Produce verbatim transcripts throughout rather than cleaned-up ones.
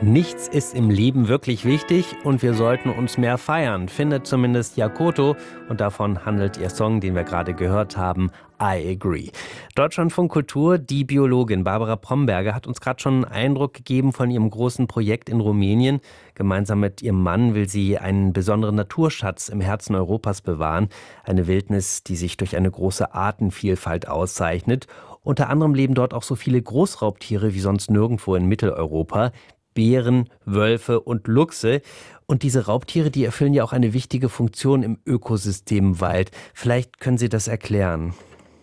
Nichts ist im Leben wirklich wichtig und wir sollten uns mehr feiern, findet zumindest Jakoto. Und davon handelt ihr Song, den wir gerade gehört haben, I Agree. Deutschlandfunk Kultur, die Biologin Barbara Bromberger hat uns gerade schon einen Eindruck gegeben von ihrem großen Projekt in Rumänien. Gemeinsam mit ihrem Mann will sie einen besonderen Naturschatz im Herzen Europas bewahren. Eine Wildnis, die sich durch eine große Artenvielfalt auszeichnet. Unter anderem leben dort auch so viele Großraubtiere wie sonst nirgendwo in Mitteleuropa. Bären, Wölfe und Luchse. Und diese Raubtiere, die erfüllen ja auch eine wichtige Funktion im Ökosystem Wald. Vielleicht können Sie das erklären.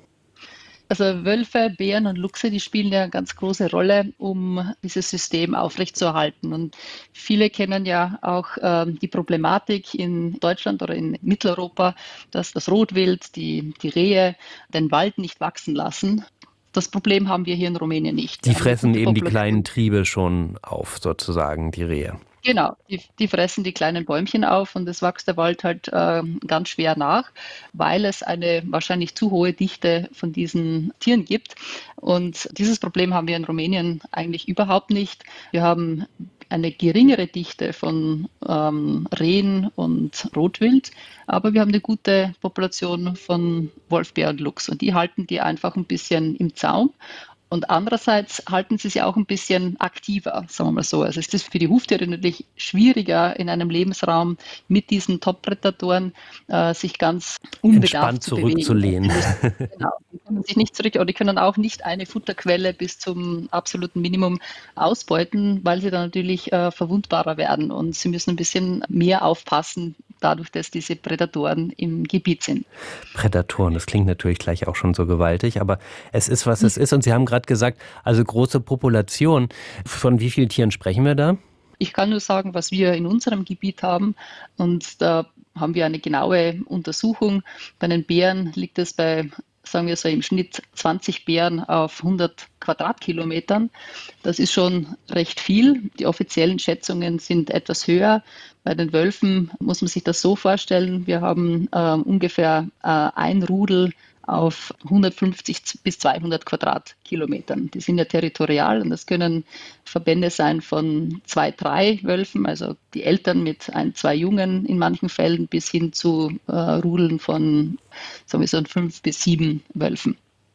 Also Wölfe, Bären und Luchse, die spielen ja eine ganz große Rolle, um dieses System aufrechtzuerhalten. Und viele kennen ja auch ähm, die Problematik in Deutschland oder in Mitteleuropa, dass das Rotwild, die, die Rehe den Wald nicht wachsen lassen. Das Problem haben wir hier in Rumänien nicht. Die fressen eben die kleinen Triebe schon auf, sozusagen, die Rehe. Genau, die, die fressen die kleinen Bäumchen auf und es wächst der Wald halt äh, ganz schwer nach, weil es eine wahrscheinlich zu hohe Dichte von diesen Tieren gibt. Und dieses Problem haben wir in Rumänien eigentlich überhaupt nicht. Wir haben eine geringere Dichte von ähm, Rehen und Rotwild, aber wir haben eine gute Population von Wolf, Bär und Luchs und die halten die einfach ein bisschen im Zaum. Und andererseits halten sie sich auch ein bisschen aktiver, sagen wir mal so. Also es ist für die Huftiere natürlich schwieriger, in einem Lebensraum mit diesen Top-Prädatoren äh, sich ganz unbedarft zu bewegen. Zurückzulehnen. Genau, die können sich nicht zurück, oder die können auch nicht eine Futterquelle bis zum absoluten Minimum ausbeuten, weil sie dann natürlich äh, verwundbarer werden und sie müssen ein bisschen mehr aufpassen, dadurch, dass diese Prädatoren im Gebiet sind. Prädatoren, das klingt natürlich gleich auch schon so gewaltig, aber es ist, was es ist. Und Sie haben gerade gesagt, also große Population. Von wie vielen Tieren sprechen wir da? Ich kann nur sagen, was wir in unserem Gebiet haben. Und da haben wir eine genaue Untersuchung. Bei den Bären liegt es bei, sagen wir so, im Schnitt zwanzig Bären auf hundert Quadratkilometern. Das ist schon recht viel. Die offiziellen Schätzungen sind etwas höher. Bei den Wölfen muss man sich das so vorstellen, wir haben äh, ungefähr äh, ein Rudel auf hundertfünfzig bis zweihundert Quadratkilometern. Die sind ja territorial und das können Verbände sein von zwei, drei Wölfen, also die Eltern mit ein, zwei Jungen in manchen Fällen, bis hin zu äh, Rudeln von, sagen wir so, fünf bis sieben Wölfen.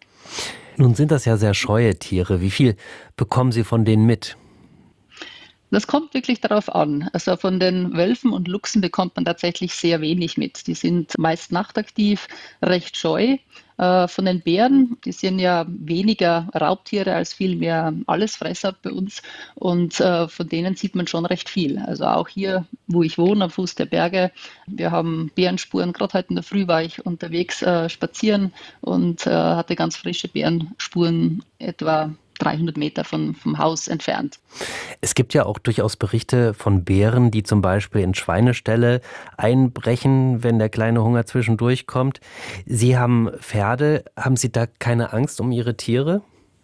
Nun sind das ja sehr scheue Tiere. Wie viel bekommen Sie von denen mit? Das kommt wirklich darauf an. Also von den Wölfen und Luchsen bekommt man tatsächlich sehr wenig mit. Die sind meist nachtaktiv, recht scheu. Äh, von den Bären, die sind ja weniger Raubtiere als vielmehr Allesfresser bei uns. Und äh, von denen sieht man schon recht viel. Also auch hier, wo ich wohne, am Fuß der Berge, wir haben Bärenspuren. Gerade heute in der Früh war ich unterwegs äh, spazieren und äh, hatte ganz frische Bärenspuren etwa dreihundert Meter von, vom Haus entfernt. Es gibt ja auch durchaus Berichte von Bären, die zum Beispiel in Schweineställe einbrechen, wenn der kleine Hunger zwischendurch kommt. Sie haben Pferde. Haben Sie da keine Angst um Ihre Tiere?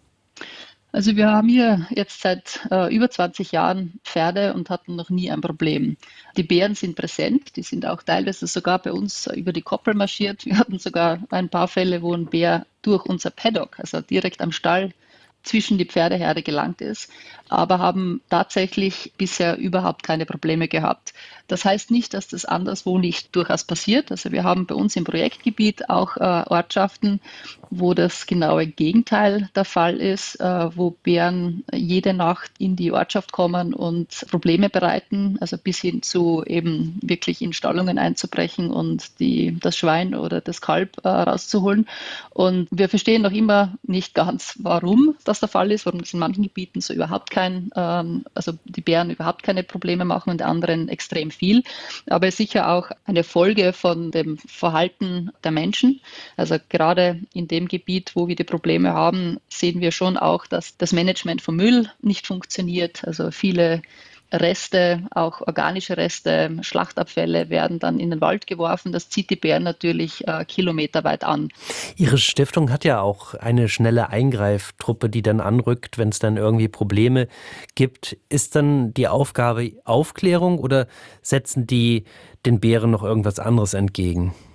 Also wir haben hier jetzt seit äh, über zwanzig Jahren Pferde und hatten noch nie ein Problem. Die Bären sind präsent, die sind auch teilweise sogar bei uns äh, über die Koppel marschiert. Wir hatten sogar ein paar Fälle, wo ein Bär durch unser Paddock, also direkt am Stall, zwischen die Pferdeherde gelangt ist, aber haben tatsächlich bisher überhaupt keine Probleme gehabt. Das heißt nicht, dass das anderswo nicht durchaus passiert. Also wir haben bei uns im Projektgebiet auch äh, Ortschaften, wo das genaue Gegenteil der Fall ist, äh, wo Bären jede Nacht in die Ortschaft kommen und Probleme bereiten, also bis hin zu eben wirklich in Stallungen einzubrechen und die, das Schwein oder das Kalb äh, rauszuholen. Und wir verstehen noch immer nicht ganz, warum das der Fall ist, warum es in manchen Gebieten so überhaupt kein, ähm, also die Bären überhaupt keine Probleme machen und in anderen extrem viel. Aber es ist sicher auch eine Folge von dem Verhalten der Menschen. Also gerade in dem Gebiet, wo wir die Probleme haben, sehen wir schon auch, dass das Management von Müll nicht funktioniert. Also viele Reste, auch organische Reste, Schlachtabfälle werden dann in den Wald geworfen. Das zieht die Bären natürlich äh, kilometerweit an. Ihre Stiftung hat ja auch eine schnelle Eingreiftruppe, die dann anrückt, wenn es dann irgendwie Probleme gibt. Ist dann die Aufgabe Aufklärung oder setzen die den Bären noch irgendwas anderes entgegen?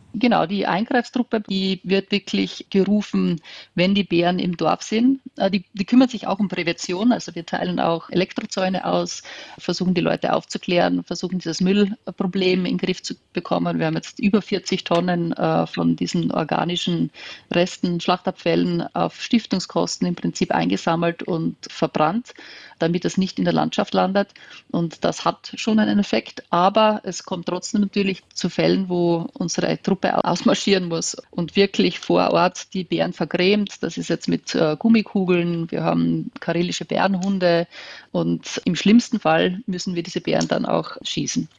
Genau, die Eingreiftruppe, die wird wirklich gerufen, wenn die Bären im Dorf sind. Äh, Die, die kümmern sich auch um Prävention. Also wir teilen auch Elektrozäune aus, versuchen die Leute aufzuklären, versuchen dieses Müllproblem in den Griff zu bekommen. Wir haben jetzt über vierzig Tonnen äh, von diesen organischen Resten, Schlachtabfällen auf Stiftungskosten im Prinzip eingesammelt und verbrannt, damit es nicht in der Landschaft landet. Und das hat schon einen Effekt. Aber es kommt trotzdem natürlich zu Fällen, wo unsere Truppe ausmarschieren muss und wirklich vor Ort die Bären vergrämt. Das ist jetzt mit äh, Gummikugeln. Wir haben karelische Bärenhunde und im schlimmsten Fall müssen wir diese Bären dann auch schießen.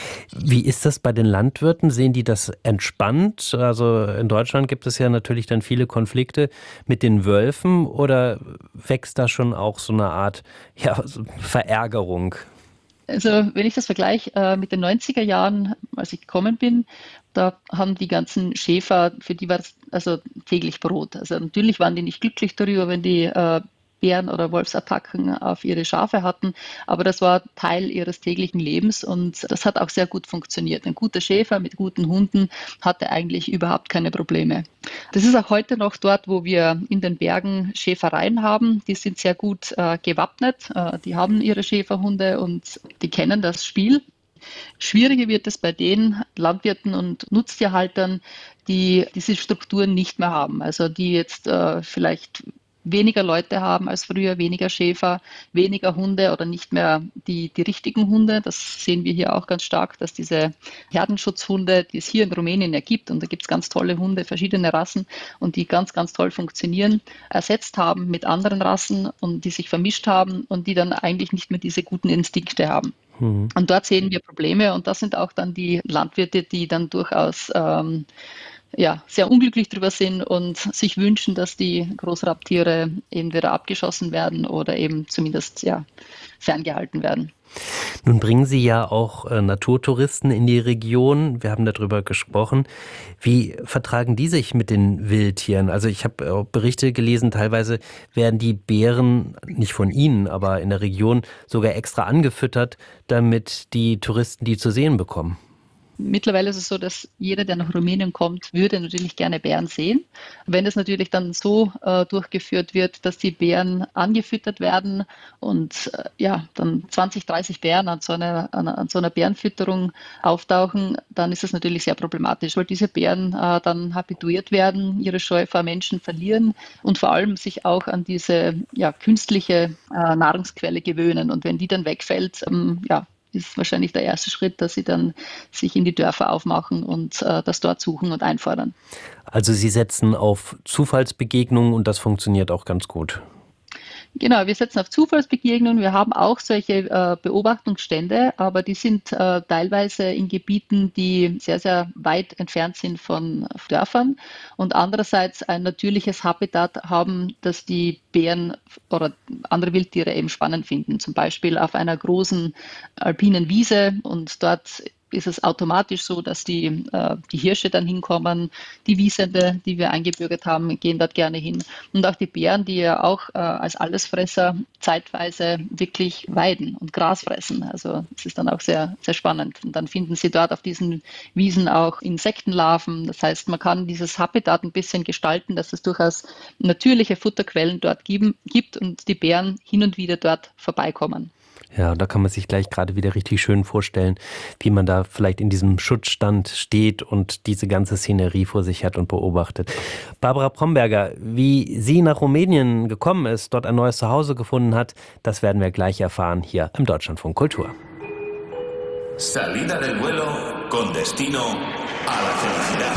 Wie ist das bei den Landwirten? Sehen die das entspannt? Also in Deutschland gibt es ja natürlich dann viele Konflikte mit den Wölfen oder wächst da schon auch so eine Art ja, so Verärgerung? Also wenn ich das vergleiche äh, mit den neunziger Jahren, als ich gekommen bin, da haben die ganzen Schäfer, für die war es also täglich Brot. Also natürlich waren die nicht glücklich darüber, wenn die äh, Bären- oder Wolfsattacken auf ihre Schafe hatten, aber das war Teil ihres täglichen Lebens und das hat auch sehr gut funktioniert. Ein guter Schäfer mit guten Hunden hatte eigentlich überhaupt keine Probleme. Das ist auch heute noch dort, wo wir in den Bergen Schäfereien haben. Die sind sehr gut äh, gewappnet, äh, die haben ihre Schäferhunde und die kennen das Spiel. Schwieriger wird es bei den Landwirten und Nutztierhaltern, die diese Strukturen nicht mehr haben. Also die jetzt äh, vielleicht weniger Leute haben als früher, weniger Schäfer, weniger Hunde oder nicht mehr die, die richtigen Hunde. Das sehen wir hier auch ganz stark, dass diese Herdenschutzhunde, die es hier in Rumänien ja gibt, und da gibt es ganz tolle Hunde, verschiedene Rassen und die ganz, ganz toll funktionieren, ersetzt haben mit anderen Rassen und die sich vermischt haben und die dann eigentlich nicht mehr diese guten Instinkte haben. Mhm. Und dort sehen wir Probleme und das sind auch dann die Landwirte, die dann durchaus ähm, ja, sehr unglücklich drüber sind und sich wünschen, dass die Großraubtiere entweder abgeschossen werden oder eben zumindest ja, ferngehalten werden. Nun bringen Sie ja auch äh, Naturtouristen in die Region. Wir haben darüber gesprochen. Wie vertragen die sich mit den Wildtieren? Also ich habe auch Berichte gelesen, teilweise werden die Bären, nicht von Ihnen, aber in der Region sogar extra angefüttert, damit die Touristen die zu sehen bekommen. Mittlerweile ist es so, dass jeder, der nach Rumänien kommt, würde natürlich gerne Bären sehen. Wenn es natürlich dann so äh, durchgeführt wird, dass die Bären angefüttert werden und äh, ja, dann zwanzig, dreißig Bären an so, einer, an, an so einer Bärenfütterung auftauchen, dann ist es natürlich sehr problematisch, weil diese Bären äh, dann habituiert werden, ihre Scheu vor Menschen verlieren und vor allem sich auch an diese ja, künstliche äh, Nahrungsquelle gewöhnen. Und wenn die dann wegfällt, ähm, ja, ist wahrscheinlich der erste Schritt, dass sie dann sich in die Dörfer aufmachen und äh, das dort suchen und einfordern. Also Sie setzen auf Zufallsbegegnungen und das funktioniert auch ganz gut. Genau, wir setzen auf Zufallsbegegnungen. Wir haben auch solche äh, Beobachtungsstände, aber die sind äh, teilweise in Gebieten, die sehr, sehr weit entfernt sind von Dörfern und andererseits ein natürliches Habitat haben, das die Bären oder andere Wildtiere eben spannend finden. Zum Beispiel auf einer großen alpinen Wiese und dort ist es automatisch so, dass die, äh, die Hirsche dann hinkommen, die Wiesente, die wir eingebürgert haben, gehen dort gerne hin. Und auch die Bären, die ja auch äh, als Allesfresser zeitweise wirklich weiden und Gras fressen. Also es ist dann auch sehr, sehr spannend. Und dann finden sie dort auf diesen Wiesen auch Insektenlarven. Das heißt, man kann dieses Habitat ein bisschen gestalten, dass es durchaus natürliche Futterquellen dort geben, gibt und die Bären hin und wieder dort vorbeikommen. Ja, da kann man sich gleich gerade wieder richtig schön vorstellen, wie man da vielleicht in diesem Schutzstand steht und diese ganze Szenerie vor sich hat und beobachtet. Barbara Bromberger, wie sie nach Rumänien gekommen ist, dort ein neues Zuhause gefunden hat, das werden wir gleich erfahren hier im Deutschlandfunk Kultur. Salida del vuelo con destino a la felicidad.